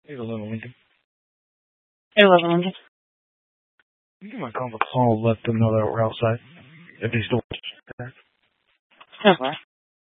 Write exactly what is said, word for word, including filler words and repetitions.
Hey, hello, Lincoln. Hey, Leslie Lincoln. You give my call the call, let them know that we're outside. If they still Okay.